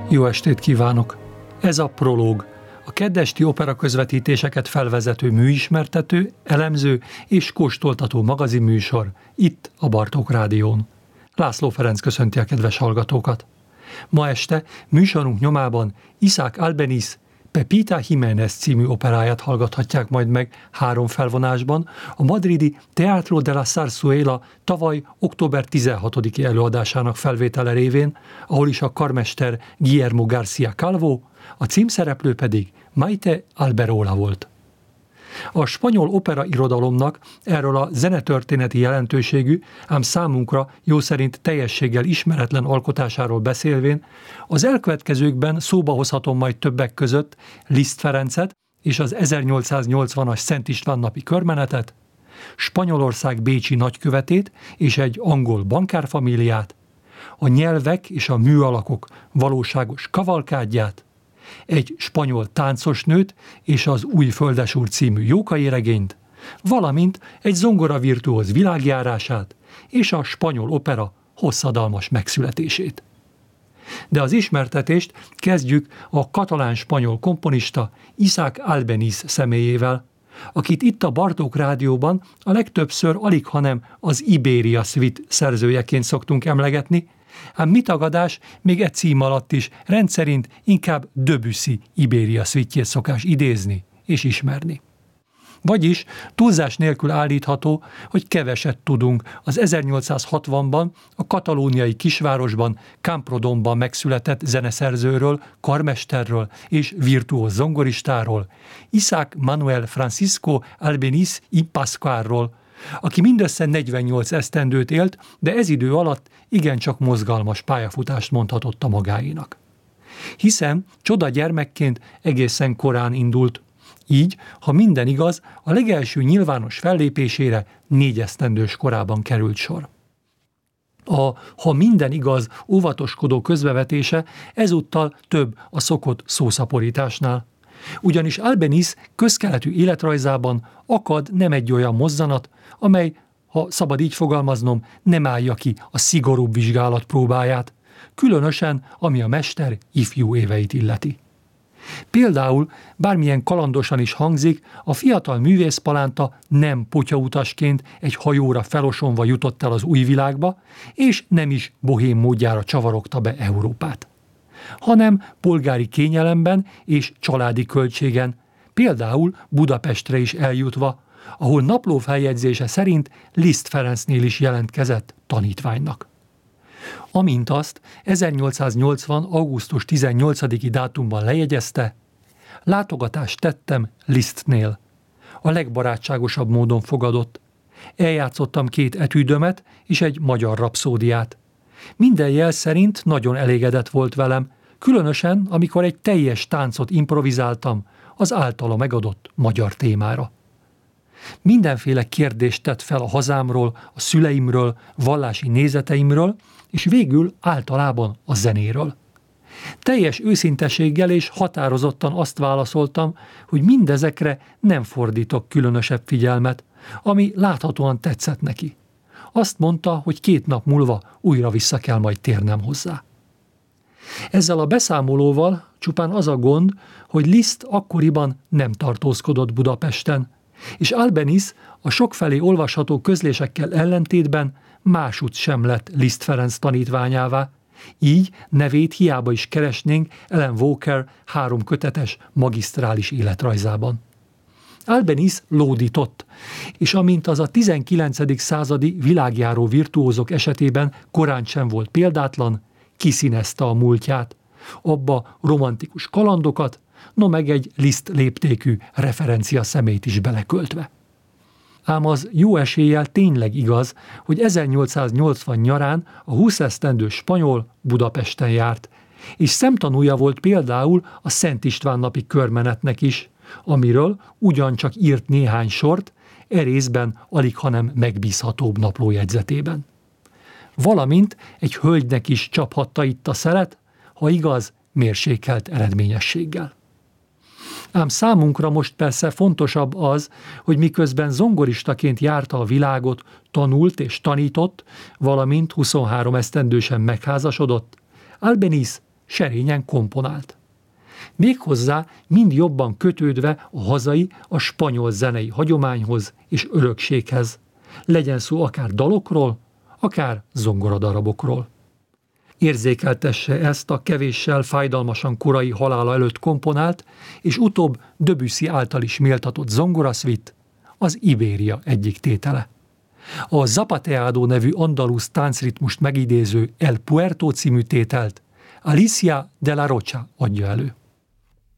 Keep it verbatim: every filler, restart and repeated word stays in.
Jó estét kívánok! Ez a Prológ, a keddesti opera közvetítéseket felvezető műismertető, elemző és kóstoltató magazinműsor itt a Bartók Rádión. László Ferenc köszönti a kedves hallgatókat. Ma este műsorunk nyomában Isaac Albeniz Pepita Jiménez című operáját hallgathatják majd meg három felvonásban a madridi Teatro de la Zarzuela tavaly október tizenhatodiki előadásának felvétele révén, ahol is a karmester Guillermo García Calvo, a címszereplő pedig Maite Alberola volt. A spanyol opera irodalomnak erről a zenetörténeti jelentőségű, ám számunkra jó szerint teljességgel ismeretlen alkotásáról beszélvén, az elkövetkezőkben szóba hozhatom majd többek között Liszt Ferencet és az ezernyolcszáznyolcvanas Szent István napi körmenetet, Spanyolország bécsi nagykövetét és egy angol bankárfamíliát, a nyelvek és a műalakok valóságos kavalkádját, egy spanyol táncosnőt és az Új Földesúr című Jókai regényt, valamint egy zongoravirtuóz világjárását és a spanyol opera hosszadalmas megszületését. De az ismertetést kezdjük a katalán-spanyol komponista Isaac Albeniz személyével, akit itt a Bartók Rádióban a legtöbbször alighanem az Iberia Suite szerzőjeként szoktunk emlegetni, ám mi tagadás, még egy cím alatt is rendszerint inkább Debussy Iberia Suite-jét szokás idézni és ismerni. Vagyis túlzás nélkül állítható, hogy keveset tudunk az ezernyolcszázhatvanban a katalóniai kisvárosban Camprodonban megszületett zeneszerzőről, karmesterről és virtuóz zongoristáról, Isaac Manuel Francisco Albeniz y Pascualról, aki mindössze negyvennyolc esztendőt élt, de ez idő alatt igencsak mozgalmas pályafutást mondhatott a magáénak. Hiszen csoda gyermekként egészen korán indult, így, ha minden igaz, a legelső nyilvános fellépésére négy esztendős korában került sor. A ha minden igaz óvatoskodó közbevetése ezúttal több a szokott szószaporításnál. Ugyanis Albeniz közkeletű életrajzában akad nem egy olyan mozzanat, amely, ha szabad így fogalmaznom, nem állja ki a szigorúbb vizsgálat próbáját, különösen ami a mester ifjú éveit illeti. Például, bármilyen kalandosan is hangzik, a fiatal művészpalánta nem potyautasként egy hajóra felosonva jutott el az új világba, és nem is bohém módjára csavarogta be Európát, hanem polgári kényelemben és családi költségen, például Budapestre is eljutva, ahol naplófeljegyzése szerint Liszt Ferencnél is jelentkezett tanítványnak. Amint azt ezernyolcszáznyolcvan. augusztus tizennyolcadiki dátumban lejegyezte, látogatást tettem Lisztnél. A legbarátságosabb módon fogadott. Eljátszottam két etűdömet és egy magyar rapszódiát. Minden jel szerint nagyon elégedett volt velem, különösen amikor egy teljes táncot improvizáltam az általa megadott magyar témára. Mindenféle kérdést tett fel a hazámról, a szüleimről, vallási nézeteimről, és végül általában a zenéről. Teljes őszinteséggel és határozottan azt válaszoltam, hogy mindezekre nem fordítok különösebb figyelmet, ami láthatóan tetszett neki. Azt mondta, hogy két nap múlva újra vissza kell majd térnem hozzá. Ezzel a beszámolóval csupán az a gond, hogy Liszt akkoriban nem tartózkodott Budapesten, és Albeniz a sokfelé olvasható közlésekkel ellentétben másút sem lett Liszt Ferenc tanítványává, így nevét hiába is keresnénk Ellen Walker három kötetes magisztrális életrajzában. Albeniz lódított, és amint az a tizenkilencedik századi világjáró virtuózok esetében korán sem volt példátlan, kiszínezte a múltját, abba romantikus kalandokat, no meg egy Liszt léptékű referencia szemét is beleköltve. Ám az jó eséllyel tényleg igaz, hogy ezernyolcszáznyolcvan nyarán a húsz esztendős spanyol Budapesten járt, és szemtanúja volt például a Szent István napi körmenetnek is, amiről ugyancsak írt néhány sort, e részben alighanem megbízhatóbb naplójegyzetében. Valamint egy hölgynek is csaphatta itt a szelet, ha igaz, mérsékelt eredményességgel. Ám számunkra most persze fontosabb az, hogy miközben zongoristaként járta a világot, tanult és tanított, valamint huszonhárom esztendősen megházasodott, Albeniz serényen komponált. Méghozzá mind jobban kötődve a hazai, a spanyol zenei hagyományhoz és örökséghez, legyen szó akár dalokról, akár zongoradarabokról. Érzékeltesse ezt a kevéssel fájdalmasan korai halála előtt komponált, és utóbb Debussy által is méltatott zongoraszvit, az Ibéria egyik tétele. A Zapateado nevű andalusz táncritmust megidéző El Puerto című tételt Alicia de la Rocha adja elő.